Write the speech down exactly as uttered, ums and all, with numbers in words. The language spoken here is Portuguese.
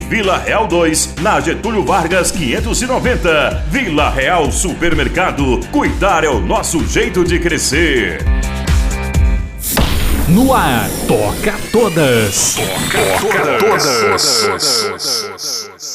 Vila Real dois, na Getúlio Vargas quinhentos e noventa. Vila Real Supermercado. Cuidar é o nosso jeito de crescer. No ar, toca todas. Toca, toca todas. todas.